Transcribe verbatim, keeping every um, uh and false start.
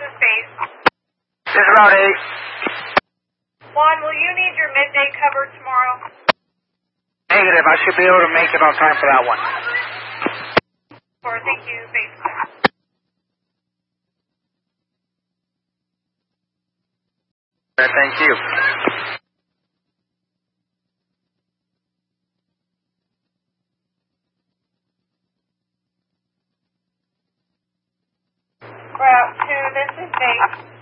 is base. This is Route eight. Juan, will you need your midday cover tomorrow? Negative. I should be able to make it on time for that one. Or thank you, base. Thank you. Route two, this is base.